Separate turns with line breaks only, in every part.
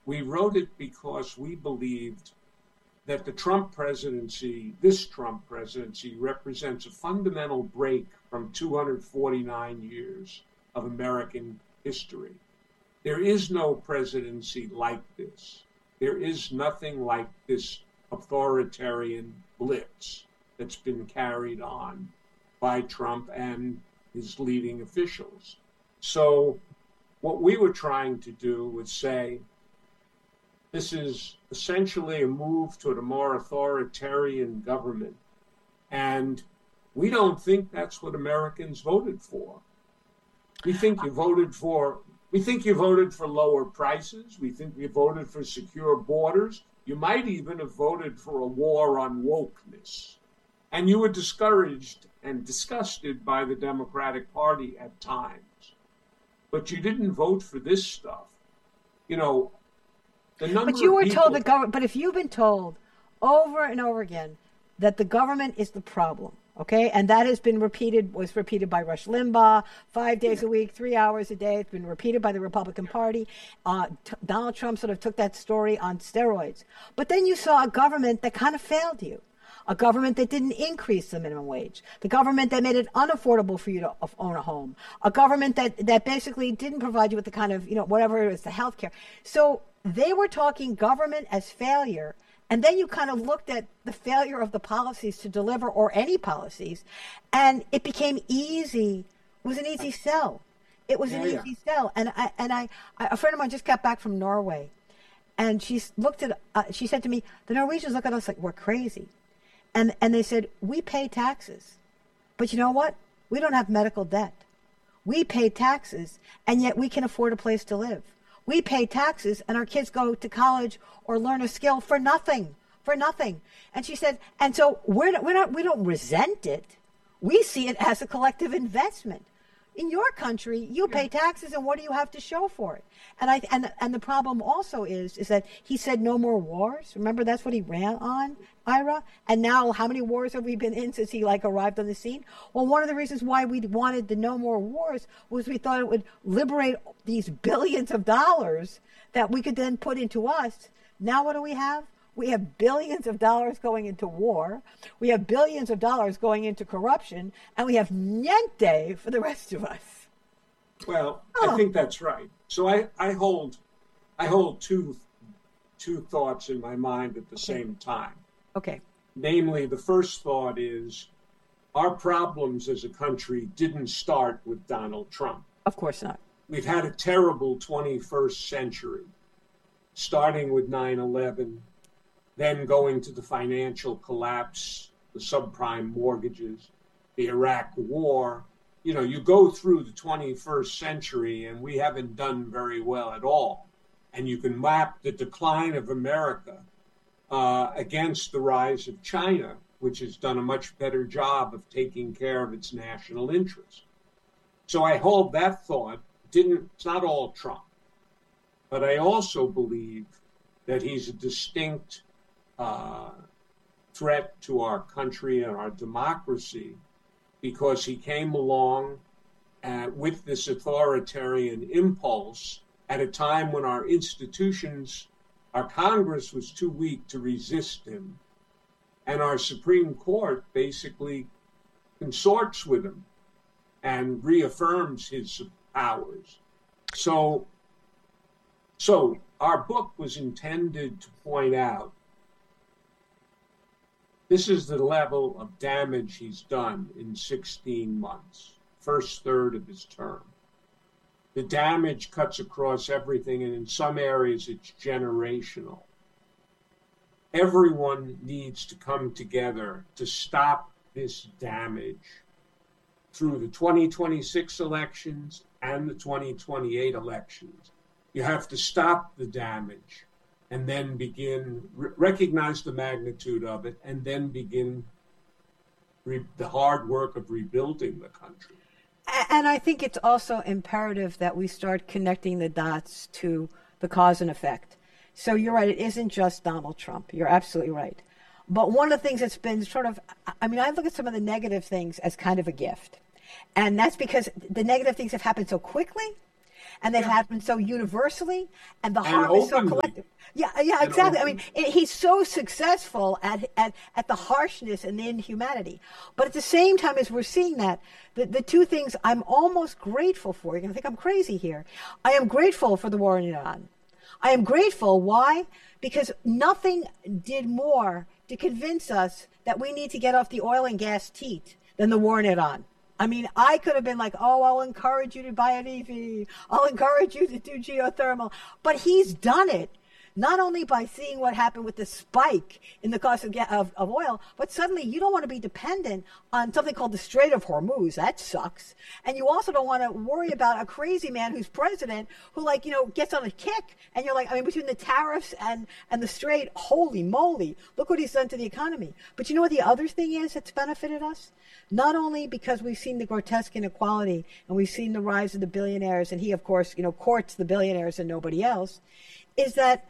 We wrote it because we believed that this Trump presidency, represents a fundamental break from 249 years of American history. There is no presidency like this. There is nothing like this authoritarian blitz that's been carried on by Trump and his leading officials. So what we were trying to do was say, this is essentially a move toward a more authoritarian government. And we don't think that's what Americans voted for. We think you voted for lower prices. We think you voted for secure borders. You might even have voted for a war on wokeness. And you were discouraged and disgusted by the Democratic Party at times. But you didn't vote for this stuff. You know, the number
But you
of
were
people,
told the government, but if you've been told over and over again that the government is the problem, okay, and that was repeated by Rush Limbaugh 5 days a week, 3 hours a day. It's been repeated by the Republican Party. Donald Trump sort of took that story on steroids. But then you saw a government that kind of failed you. A government that didn't increase the minimum wage, the government that made it unaffordable for you to own a home, a government that basically didn't provide you with the kind of, whatever it is, the health care. So they were talking government as failure. And then you kind of looked at the failure of the policies to deliver, or any policies, and it became easy. It was an easy sell. It was an easy sell. And a friend of mine just got back from Norway, and she said to me, the Norwegians look at us like we're crazy. And they said, we pay taxes, but you know what? We don't have medical debt. We pay taxes, and yet we can afford a place to live. We pay taxes, and our kids go to college or learn a skill for nothing. And she said, and so we don't resent it. We see it as a collective investment. In your country, you pay taxes, and what do you have to show for it? And the problem also is that he said no more wars. Remember, that's what he ran on, Ira. And now, how many wars have we been in since he arrived on the scene? Well, one of the reasons why we wanted the no more wars was we thought it would liberate these billions of dollars that we could then put into us. Now, what do we have? We have billions of dollars going into war. We have billions of dollars going into corruption, and we have niente for the rest of us.
Well, I think that's right. So I hold two thoughts in my mind at the same time.
Okay.
Namely, the first thought is our problems as a country didn't start with Donald Trump.
Of course not.
We've had a terrible 21st century, starting with 9/11, then going to the financial collapse, the subprime mortgages, the Iraq war. You go through the 21st century and we haven't done very well at all. And you can map the decline of America against the rise of China, which has done a much better job of taking care of its national interests. So I hold that thought. It's not all Trump. But I also believe that he's a distinct threat to our country and our democracy, because he came along with this authoritarian impulse at a time when our institutions, our Congress was too weak to resist him, and our Supreme Court basically consorts with him and reaffirms his powers. So our book was intended to point out this is the level of damage he's done in 16 months, first third of his term. The damage cuts across everything, and in some areas it's generational. Everyone needs to come together to stop this damage through the 2026 elections and the 2028 elections. You have to stop the damage and then recognize the magnitude of it, and then begin the hard work of rebuilding the country.
And I think it's also imperative that we start connecting the dots to the cause and effect. So you're right, it isn't just Donald Trump. You're absolutely right. But one of the things that's been I look at some of the negative things as kind of a gift. And that's because the negative things have happened so quickly. and they've happened so universally, and the
and
harm is so
openly.
collective. Yeah,
And
exactly. I mean,
openly.
he's so successful at the harshness and the inhumanity. But at the same time, as we're seeing that, the two things I'm almost grateful for, you're going to think I'm crazy here. I am grateful for the war in Iran. I am grateful. Why? Because nothing did more to convince us that we need to get off the oil and gas teat than the war in Iran. I mean, I could have been like, oh, I'll encourage you to buy an EV. I'll encourage you to do geothermal. But he's done it. Not only by seeing what happened with the spike in the cost of oil, but suddenly you don't want to be dependent on something called the Strait of Hormuz. That sucks. And you also don't want to worry about a crazy man who's president who, like, gets on a kick. And you're like, I mean, between the tariffs and the Strait, holy moly, look what he's done to the economy. But you know what the other thing is that's benefited us? Not only because we've seen the grotesque inequality and we've seen the rise of the billionaires, and he, of course, courts the billionaires and nobody else, is that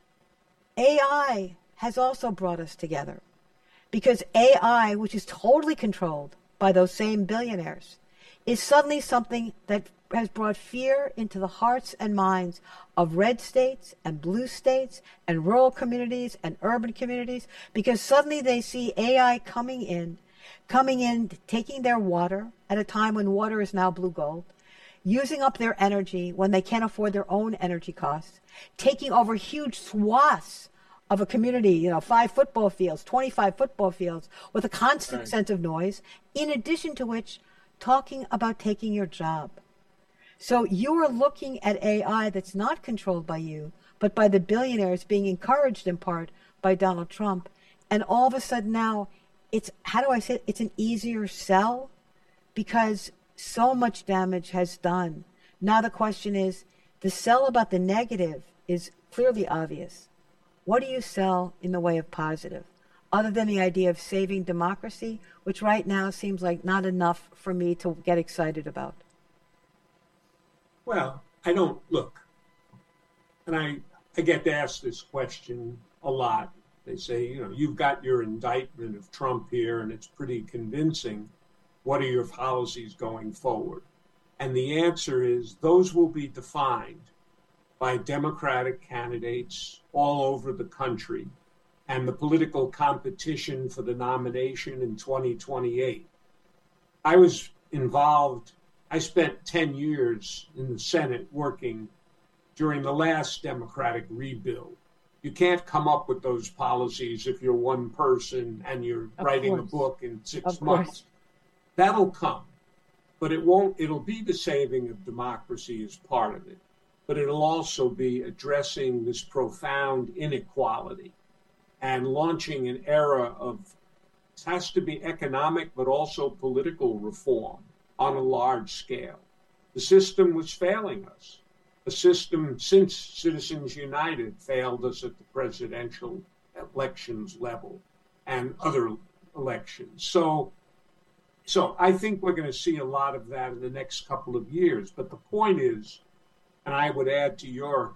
AI has also brought us together, because AI, which is totally controlled by those same billionaires, is suddenly something that has brought fear into the hearts and minds of red states and blue states and rural communities and urban communities, because suddenly they see AI coming in, taking their water at a time when water is now blue gold, using up their energy when they can't afford their own energy costs, taking over huge swaths of a community, 5 football fields, 25 football fields, with a constant sense of noise, in addition to which, talking about taking your job. So you are looking at AI that's not controlled by you, but by the billionaires, being encouraged in part by Donald Trump. And all of a sudden now, it's an easier sell, because so much damage has done. Now the question is, the sell about the negative is clearly obvious. What do you sell in the way of positive, other than the idea of saving democracy, which right now seems like not enough for me to get excited about?
Well, I don't look, and I get asked this question a lot. They say, you've got your indictment of Trump here, and it's pretty convincing. What are your policies going forward? And the answer is those will be defined by Democratic candidates all over the country and the political competition for the nomination in 2028. I was involved, I spent 10 years in the Senate working during the last Democratic rebuild. You can't come up with those policies if you're one person and you're writing a book in 6 months. That'll come, but it'll be the saving of democracy as part of it, but it'll also be addressing this profound inequality and launching an era of, it has to be economic, but also political reform on a large scale. The system was failing us. The system, since Citizens United, failed us at the presidential elections level and other elections. So I think we're going to see a lot of that in the next couple of years. But the point is, and I would add to you're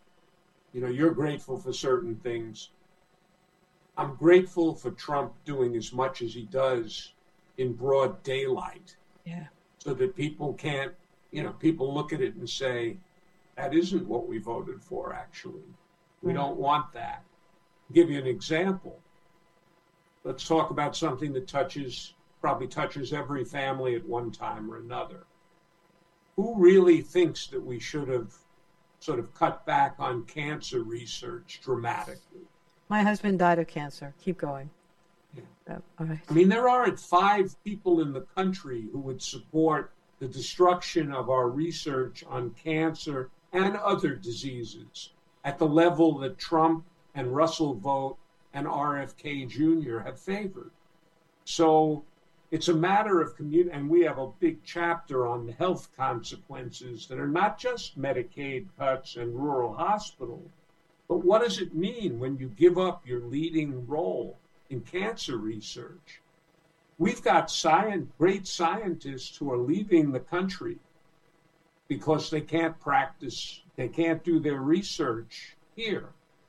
grateful for certain things. I'm grateful for Trump doing as much as he does in broad daylight.
Yeah.
So that people can't, people look at it and say, that isn't what we voted for, actually. We don't want that. I'll give you an example. Let's talk about something that probably touches every family at one time or another. Who really thinks that we should have sort of cut back on cancer research dramatically?
My husband died of cancer. Keep going.
Yeah.
All right.
I mean, there aren't 5 people in the country who would support the destruction of our research on cancer and other diseases at the level that Trump and Russell Vought and RFK Jr. have favored. So it's a matter of community, and we have a big chapter on the health consequences that are not just Medicaid cuts and rural hospitals, but what does it mean when you give up your leading role in cancer research? We've got great scientists who are leaving the country because they can't do their research here.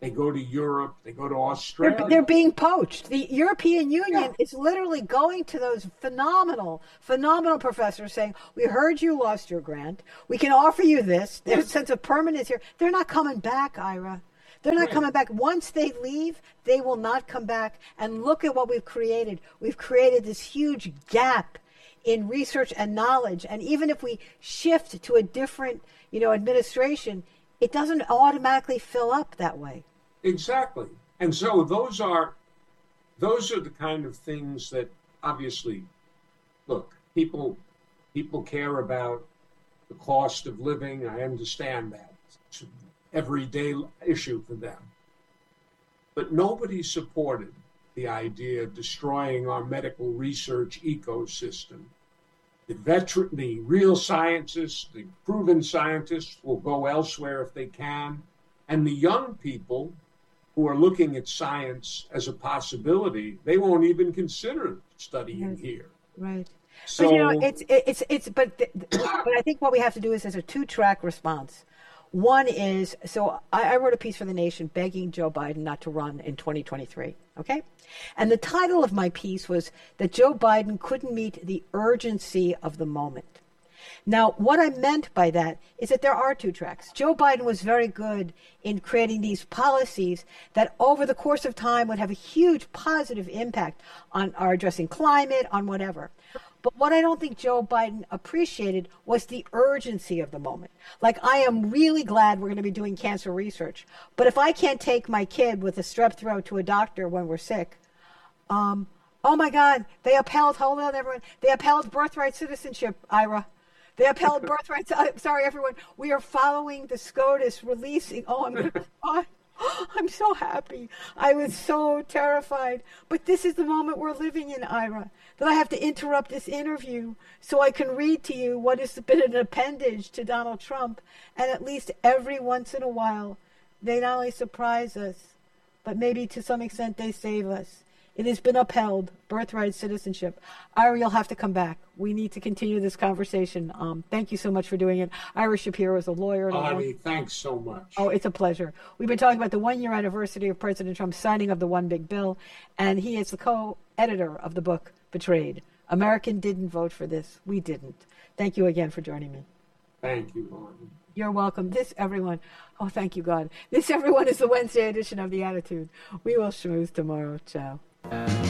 They go to Europe. They go to Australia.
They're being poached. The European Union is literally going to those phenomenal professors saying, we heard you lost your grant. We can offer you this. There's a sense of permanence here. They're not coming back, Ira. They're not coming back. Once they leave, they will not come back. And look at what we've created. We've created this huge gap in research and knowledge. And even if we shift to a different, administration, it doesn't automatically fill up that way.
Exactly. And so those are the kind of things that obviously, look, people care about the cost of living. I understand that. It's an everyday issue for them. But nobody supported the idea of destroying our medical research ecosystem. The real scientists, the proven scientists will go elsewhere if they can. And the young people who are looking at science as a possibility, they won't even consider studying here.
Right.
So,
but I think what we have to do is there's a two-track response. One is, so I wrote a piece for The Nation begging Joe Biden not to run in 2023, okay? And the title of my piece was that Joe Biden couldn't meet the urgency of the moment. Now, what I meant by that is that there are two tracks. Joe Biden was very good in creating these policies that over the course of time would have a huge positive impact on our addressing climate, on whatever. But what I don't think Joe Biden appreciated was the urgency of the moment. Like, I am really glad we're going to be doing cancer research. But if I can't take my kid with a strep throat to a doctor when we're sick, oh my God, they upheld birthright citizenship, Ira. They upheld birthright. Sorry, everyone. We are following the SCOTUS releasing. Oh, I'm going to cry. I'm so happy. I was so terrified. But this is the moment we're living in, Ira, that I have to interrupt this interview so I can read to you what has been an appendage to Donald Trump. And at least every once in a while, they not only surprise us, but maybe to some extent they save us. It has been upheld, birthright citizenship. Ira, you'll have to come back. We need to continue this conversation. Thank you so much for doing it. Ira Shapiro is a lawyer.
Bonnie, thanks so much.
Oh, it's a pleasure. We've been talking about the one-year anniversary of President Trump's signing of the One Big Bill, and he is the co-editor of the book, Betrayed. American didn't vote for this. We didn't. Thank you again for joining me.
Thank you, Bonnie.
You're welcome. Oh, thank you, God. This, everyone, is the Wednesday edition of The Attitude. We will schmooze tomorrow. Ciao.